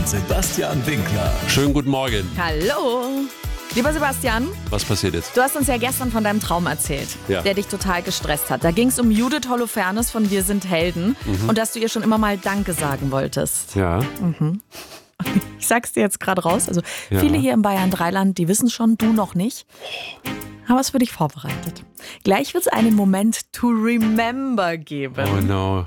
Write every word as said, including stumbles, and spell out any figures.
und Sebastian Winkler. Schönen guten Morgen. Hallo. Lieber Sebastian, Was passiert jetzt? du hast uns ja gestern von deinem Traum erzählt, Ja. der dich total gestresst hat. Da ging es um Judith Holofernes von Wir sind Helden und dass du ihr schon immer mal Danke sagen wolltest. Ja. Ich sag's dir jetzt gerade raus. Also Ja. viele hier im Bayern Dreiland, die wissen schon, du noch nicht. Haben es für dich vorbereitet. Gleich wird es einen Moment to remember geben. Oh no.